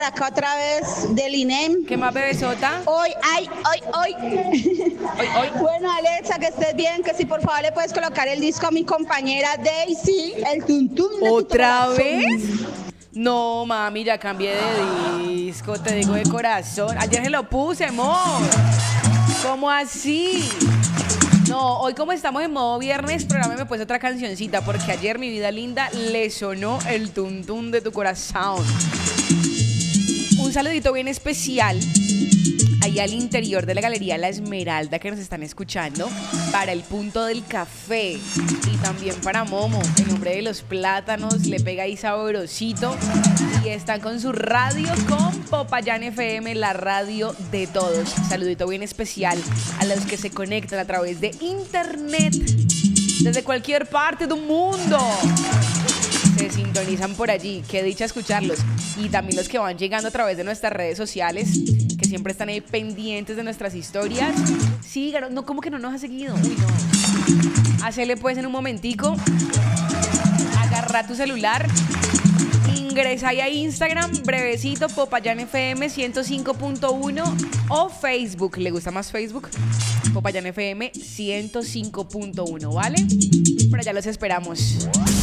Acá otra vez del INEM. ¿Qué más, bebesota? Hoy. Hoy. Bueno, Alexa, que estés bien, que si por favor le puedes colocar el disco a mi compañera Daisy, el tuntum de tu ¿Otra corazón. vez? No, mami, ya cambié de disco, te digo de corazón. Ayer se lo puse, amor. ¿Cómo así? No, hoy como estamos en modo viernes, programa pues otra cancioncita, porque ayer, mi vida linda, le sonó el tuntum de tu corazón. Un saludito bien especial ahí al interior de la Galería La Esmeralda, que nos están escuchando, para el Punto del Café y también para Momo, el hombre de los plátanos, le pega ahí sabrosito y están con su radio con Popayán FM, la radio de todos. Saludito bien especial a los que se conectan a través de internet desde cualquier parte del mundo. Se sintonizan por allí, qué dicha escucharlos. Y también los que van llegando a través de nuestras redes sociales, que siempre están ahí pendientes de nuestras historias. Síganos, no, ¿cómo que no nos ha seguido? Uy, no. Hacele pues en un momentico, agarra tu celular, ingresa ahí a Instagram, brevecito, Popayán FM 105.1 o Facebook, ¿le gusta más Facebook? Popayán FM 105.1, ¿vale? Por allá los esperamos.